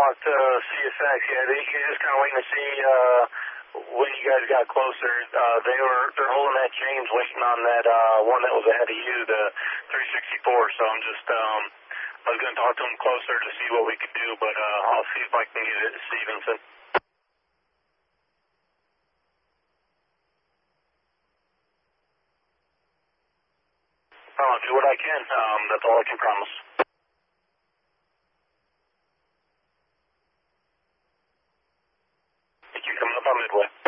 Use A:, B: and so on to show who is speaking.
A: talked to CSX yet. He's just kind of waiting to see when you guys got closer. They're holding that change, waiting on that one that was ahead of you, the 364. So I'm just I was going to talk to him closer to see what we could do, but I'll see if I can get it to Stevenson. I'll do what I can. That's all I can promise. Thank you. Coming up on Midway.